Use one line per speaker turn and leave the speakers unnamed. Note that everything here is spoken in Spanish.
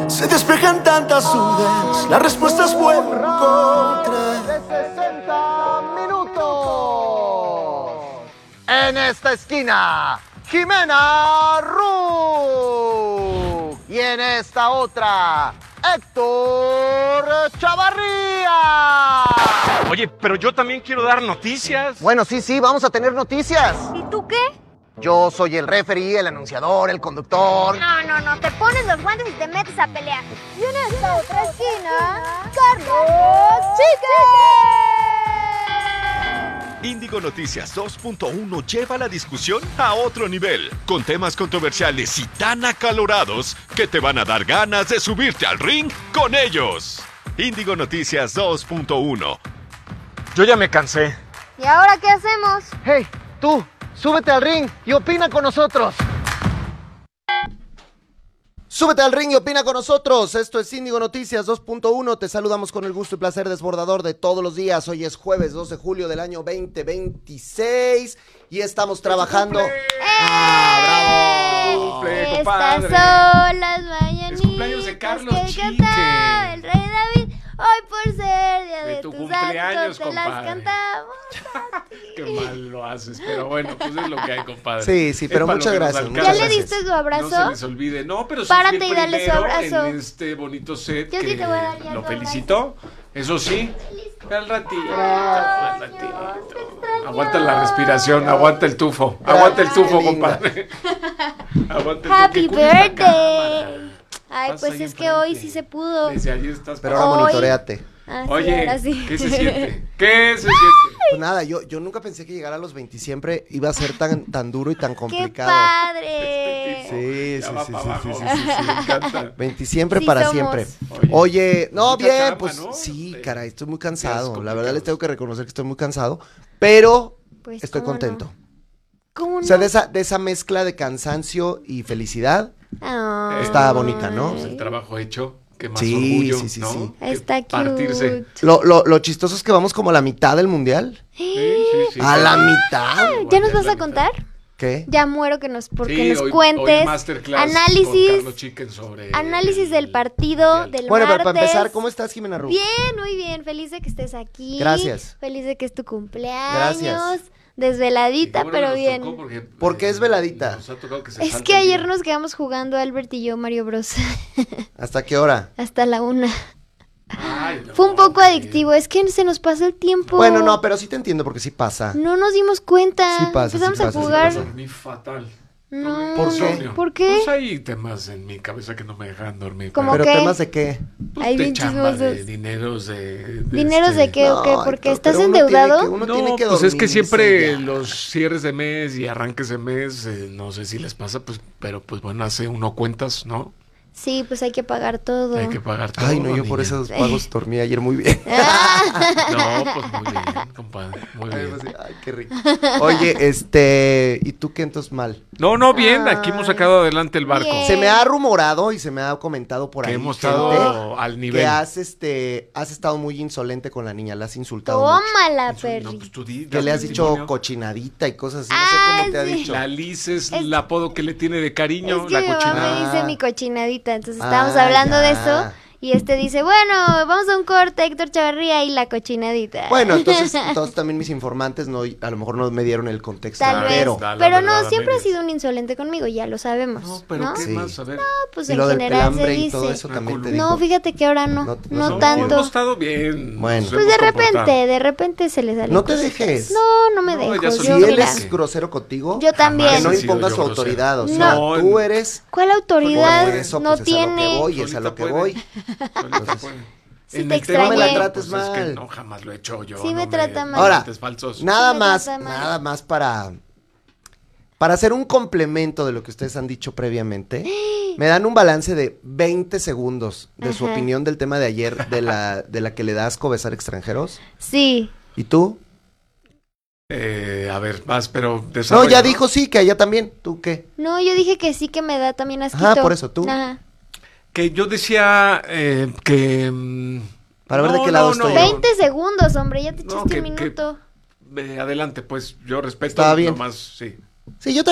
Se despejan tantas dudas, las respuestas vuelvo a encontrar.
De 60 minutos. En esta esquina, Jimena Ru. Y en esta otra, Héctor Chavarría.
Oye, pero yo también quiero dar noticias.
Bueno, sí, vamos a tener noticias.
¿Y tú qué?
Yo soy el referee, el anunciador, el conductor.
No, te pones los guantes y te metes a pelear. Y en esta otra esquina, Carlos Chique.
Índigo Noticias 2.1 lleva la discusión a otro nivel, con temas controversiales y tan acalorados que te van a dar ganas de subirte al ring con ellos. Índigo Noticias 2.1.
Yo ya me cansé.
¿Y ahora qué hacemos?
Hey, tú, súbete al ring y opina con nosotros.
Súbete al ring y opina con nosotros. Esto es Índigo Noticias 2.1. Te saludamos con el gusto y placer desbordador de todos los días. Hoy es jueves 2 de julio del año 2026 y estamos trabajando.
¡Bravo! Cumple, compadre.
Estas son las mañanitas
Es cumpleaños de Carlos
que
Chique.
cantaba el rey David. Hoy por ser día
De
de
tu
tus
cumpleaños,
santos te las
compadre.
cantamos.
Qué mal lo haces, pero bueno, pues es lo que hay, compadre.
Sí, pero
Es para
muchas
lo que nos
gracias,
alcanza.
¿Ya le
gracias.
diste su abrazo?
No se les olvide, no, pero sí
Párate
fui el
y dale su
primero
abrazo.
en este bonito set
Yo sí
que
te voy a dar ya
lo
tu
felicito. Eso sí, al ratito, al ratito.
extraño.
Aguanta la respiración, aguanta el tufo,
Gracias,
aguanta el tufo,
linda.
compadre. Aguanta el
Happy
tufo. ¿Qué cuida esta
birthday.
cámara?
Ay,
Estás
pues
ahí
es que hoy
enfrente.
sí se pudo.
Desde allí estás.
Pero ahora
Hoy-
monitoreate.
Ah, sí,
Oye,
ahora sí.
¿qué se siente? ¿Qué se siente?
Pues nada, yo nunca pensé que llegar a los 20 siempre iba a ser tan duro y tan
¡Qué
complicado.
padre!
Sí,
Ya
sí,
va
sí,
para
sí,
abajo.
sí, sí, sí.
Me encanta.
20 siempre
Sí
para
somos.
siempre.
Oye,
Oye, no,
mucha
bien,
chamba,
pues
¿no?
sí,
De-
caray, estoy muy
días
cansado. La verdad
complicados.
les tengo que reconocer que estoy muy cansado, pero
Pues,
estoy
¿cómo
contento.
no? ¿Cómo
O sea,
no?
de esa mezcla de cansancio y felicidad,
Ay.
está bonita, ¿no?
Pues el trabajo hecho, que más
Sí,
orgullo,
sí, sí,
¿no?
sí.
Que
Está cute.
partirse.
Lo chistoso es que vamos como a la mitad del mundial.
Sí.
A la mitad.
¿Ya nos
Ya
vas
la
a contar?
¿Qué?
Ya muero que nos, porque
Sí,
nos
hoy
cuentes
masterclass con
análisis,
Carlos Chicken sobre
análisis del
el
partido
Mundial.
del
Bueno, pero
martes.
para empezar, ¿cómo estás, Jimena Ru?
Bien, muy bien. Feliz de que estés aquí.
Gracias.
Feliz de que es tu cumpleaños.
Gracias.
Desveladita,
Y qué bueno
pero
nos
bien.
tocó porque,
¿Por qué es veladita?
nos ha tocado que se
Es
salte
que
el
ayer
día.
nos quedamos jugando Albert y yo Mario Bros.
¿Hasta qué hora?
hasta la 1.
Ay, no,
Fue un poco
hombre.
adictivo. Es que se nos pasó el tiempo.
Bueno, no, pero sí te entiendo porque sí pasa.
No nos dimos cuenta.
Sí pasa, sí
Empezamos
pasa,
a
sí
jugar.
pasa.
Dormí fatal.
No.
¿Por qué?
Insomnio.
¿Por qué?
Pues hay temas en mi cabeza que no me dejan dormir.
¿Cómo
¿Pero
qué?
temas de qué?
Pues
Hay
de
bien
chamba, de
chismosos.
dineros
¿Dineros de qué o qué?
Ay,
¿Porque
pero
estás
uno tiene
endeudado?
que- uno tiene
No,
que
pues es que
dormirse
siempre
ya.
los cierres de mes y arranques de mes, no sé si les pasa, pues, pero pues bueno, hace uno cuentas, ¿no?
Sí, pues hay que pagar todo.
Hay que pagar todo.
Ay, no, yo por
niña.
esos pagos dormí ayer muy bien.
No, pues muy bien, compadre, muy
Ay,
bien.
pues, ay, qué rico. Oye, ¿y tú qué entonces mal?
No, bien, aquí hemos sacado adelante el barco.
Bien.
Se me ha rumorado y se me ha comentado por
Que
ahí
hemos
gente,
estado al nivel.
que has estado muy insolente con la niña, la has insultado mucho.
Tómala,
No,
Perry.
pues tú di,
Que
da
le has dicho
testimonio.
cochinadita y cosas así, no sé
Ah,
cómo te ha
sí.
dicho.
La Liz es
Es-
el apodo que le tiene de cariño,
Es que
la
mi mamá
cochinada.
me dice mi cochinadita, entonces estábamos
Ah,
hablando de
ya.
eso y dice, bueno, vamos a un corte, Héctor Chavarría y la cochinadita.
Bueno, entonces también mis informantes a lo mejor no me dieron el contexto
Tal vez,
entero.
Da la
pero
verdad
no,
a
siempre ha
medias.
sido un insolente conmigo, ya lo sabemos.
No, pero ¿qué
Sí.
más? A ver.
Pues
Y
en
lo del
general se
pelambre y
dice.
todo eso
La
también te
columna.
No,
dijo.
fíjate que ahora no,
No,
no,
no,
tanto.
Hemos estado bien.
Bueno.
nos
Pues
hemos
de
comportado.
repente se le sale.
No te dejes.
No me
No,
dejo.
ya
Si
soy
Yo,
él
mira,
es grosero contigo,
yo también.
que no
he sido
imponga
yo
su
grosero.
autoridad. O sea,
No,
tú eres...
¿Cuál autoridad?
Por eso,
no
pues, es a lo que
tiene.
voy, es a lo que voy.
Solita puede.
Sí
En
te
el tema
extrañé.
de
No me la
trates
pues, es que
mal.
no, jamás lo he hecho yo.
Sí
no
me trata mal.
Ahora,
inventes falsos.
Nada
me
más,
trata mal.
nada más para hacer un complemento de lo que ustedes han dicho previamente. Me dan un balance de 20 segundos de su
Ajá.
opinión del tema de ayer, de la que le da asco besar extranjeros.
Sí.
¿Y tú?
A ver, vas, pero
No,
desarrolla,
ya dijo sí, que a ella también. ¿Tú qué?
No, yo dije que sí que me da también asquito.
Ajá, por eso, ¿tú?
Ajá.
Que yo decía que...
Para ver de qué lado estoy yo.
20 segundos, hombre, ya te
No,
echaste
que-
un minuto.
adelante, pues yo respeto.
Estaba bien.
Nomás, sí.
Sí, yo